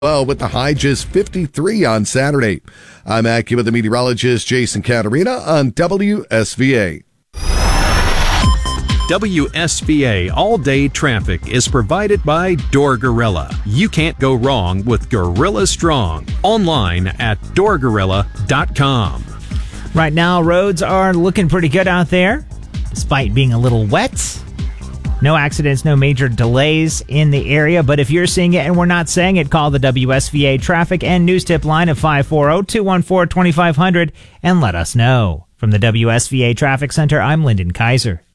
Well, with the high just 53 on Saturday. I'm AccuWeather meteorologist Jason Caterina on WSVA. WSVA all-day traffic is provided by Door Gorilla. You can't go wrong with Gorilla Strong. Online at doorgorilla.com. Right now, roads are looking pretty good out there, despite being a little wet. No accidents, no major delays in the area, but if you're seeing it and we're not saying it, call the WSVA traffic and news tip line at 540-214-2500 and let us know. From the WSVA Traffic Center, I'm Lyndon Kaiser.